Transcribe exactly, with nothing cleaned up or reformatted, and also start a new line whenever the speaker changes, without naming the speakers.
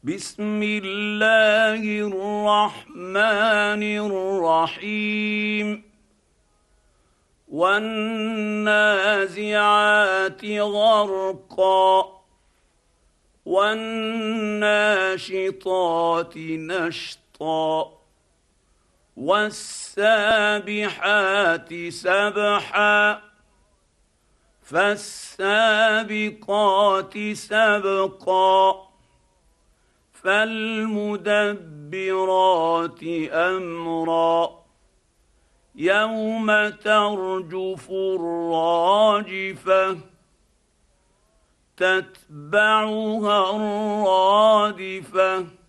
بسم الله الرحمن الرحيم والنازعات غرقا والناشطات نشطا والسابحات سبحا فالسابقات سبقا فالمدبرات امرا يوم ترجف الراجفه تتبعها الرادفه